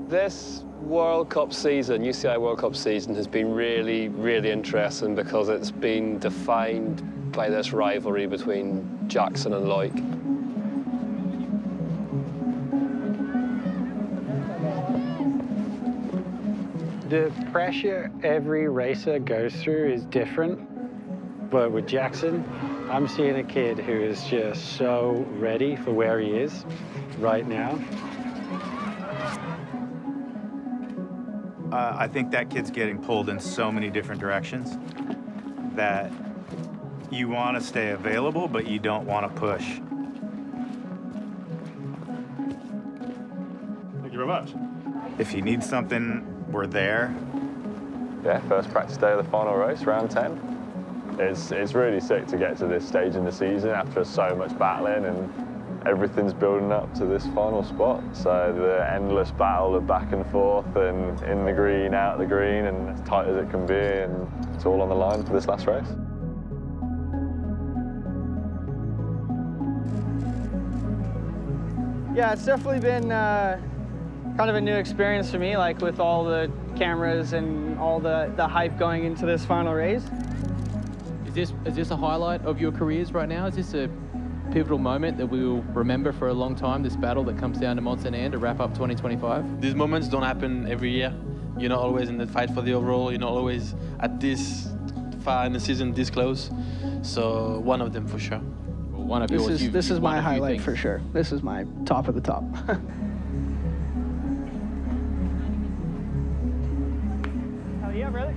This World Cup season, UCI World Cup season, has been really, really interesting because it's been defined by this rivalry between Jackson and Loic. The pressure every racer goes through is different, but with Jackson, I'm seeing a kid who is just so ready for where he is right now. I think that kid's getting pulled in so many different directions that you want to stay available, but you don't want to push. Thank you very much. If you need something, we're there. Yeah, first practice day of the final race, round 10. It's really sick to get to this stage in the season after so much battling, and everything's building up to this final spot. So the endless battle of back and forth and in the green, out the green, and as tight as it can be, and it's all on the line for this last race. Yeah, it's definitely been kind of a new experience for me, like with all the cameras and all the hype going into this final race. Is this a highlight of your careers right now? Is this a pivotal moment that we will remember for a long time, this battle that comes down to Mont Saint-Anne to wrap up 2025? These moments don't happen every year. You're not always in the fight for the overall. You're not always at this far in the season, this close. So one of them for sure. Well, one of yours. This is my highlight for sure. This is my top of the top. Hell yeah, brother.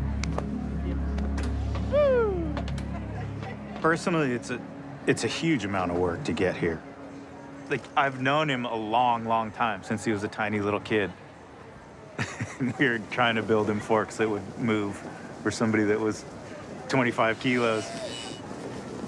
Woo! Personally, it's a huge amount of work to get here. Like, I've known him a long, long time, since he was a tiny little kid. We were trying to build him forks that would move for somebody that was 25 kilos.